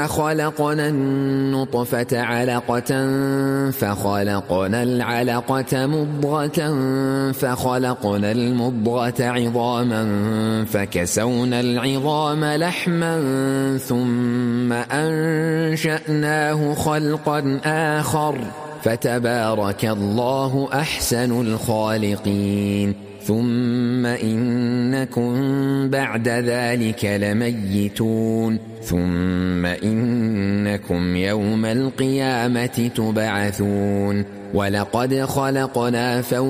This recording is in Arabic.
خلقنا النطفة علقة فخلقنا العلقة مضغة فخلقنا المضغة عظاما فكسونا العظام لحما ثم أنشأناه خلقا آخر فتبارك الله أحسن الخالقين. ثم إنكم بعد ذلك لميتون ثم إنكم يوم القيامة تبعثون. ولقد خلقنا